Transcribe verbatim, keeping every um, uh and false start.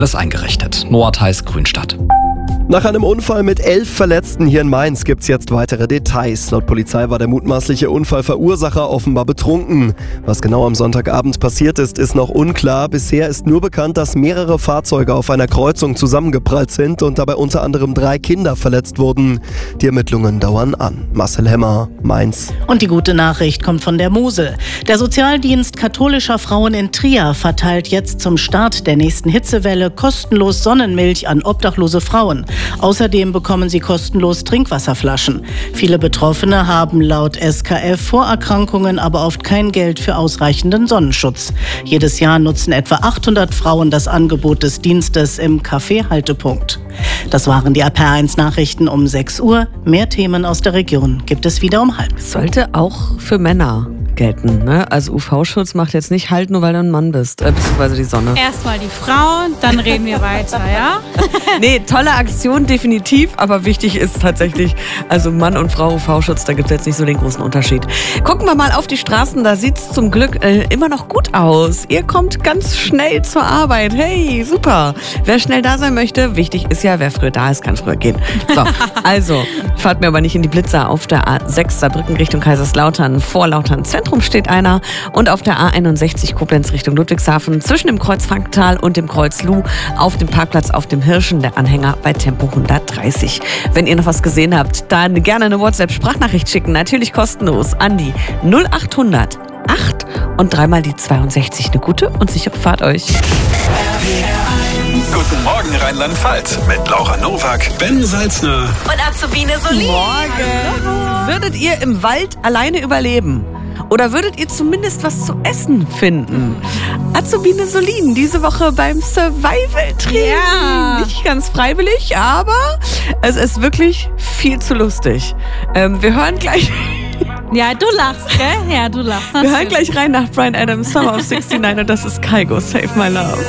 Alles eingerichtet. Noah Theis, Grünstadt. Nach einem Unfall mit elf Verletzten hier in Mainz gibt's jetzt weitere Details. Laut Polizei war der mutmaßliche Unfallverursacher offenbar betrunken. Was genau am Sonntagabend passiert ist, ist noch unklar. Bisher ist nur bekannt, dass mehrere Fahrzeuge auf einer Kreuzung zusammengeprallt sind und dabei unter anderem drei Kinder verletzt wurden. Die Ermittlungen dauern an. Marcel Hemmer, Mainz. Und die gute Nachricht kommt von der Mosel. Der Sozialdienst katholischer Frauen in Trier verteilt jetzt zum Start der nächsten Hitzewelle kostenlos Sonnenmilch an obdachlose Frauen. Außerdem bekommen sie kostenlos Trinkwasserflaschen. Viele Betroffene haben laut S K F Vorerkrankungen, aber oft kein Geld für ausreichenden Sonnenschutz. Jedes Jahr nutzen etwa achthundert Frauen das Angebot des Dienstes im Café Haltepunkt. Das waren die A P R eins Nachrichten um sechs Uhr. Mehr Themen aus der Region gibt es wieder um halb. Sollte auch für Männer gelten, ne? Also U V-Schutz macht jetzt nicht Halt, nur weil du ein Mann bist, äh, beziehungsweise die Sonne. Erstmal die Frauen, dann reden wir weiter, ja? Nee, tolle Aktion, definitiv, aber wichtig ist tatsächlich, also Mann und Frau U V-Schutz, da gibt es jetzt nicht so den großen Unterschied. Gucken wir mal auf die Straßen, da sieht es zum Glück äh, immer noch gut aus. Ihr kommt ganz schnell zur Arbeit, hey, super. Wer schnell da sein möchte, wichtig ist ja, wer früher da ist, kann früher gehen. So, also, fahrt mir aber nicht in die Blitzer. Auf der A sechs Saarbrücken Richtung Kaiserslautern, vor Lautern Zentrum steht einer und auf der A einundsechzig Koblenz Richtung Ludwigshafen zwischen dem Kreuz Franktal und dem Kreuz Luh auf dem Parkplatz auf dem Hirschen, der Anhänger bei Tempo hundertdreißig. Wenn ihr noch was gesehen habt, dann gerne eine WhatsApp-Sprachnachricht schicken, natürlich kostenlos an die null acht hundert acht und dreimal die zweiundsechzig. Eine gute und sichere Fahrt euch. Guten Morgen Rheinland-Pfalz mit Laura Nowak, Ben Salzner und Azubine Solin. Morgen. Würdet ihr im Wald alleine überleben? Oder würdet ihr zumindest was zu essen finden? Azubine Solin, diese Woche beim Survival-Training. Ja. Nicht ganz freiwillig, aber es ist wirklich viel zu lustig. Ähm, wir hören gleich... Ja, du lachst, gell? Ja, du lachst. Wir hören gleich rein nach Bryan Adams, Summer of sixty-nine und das ist Kygo, Save My Love.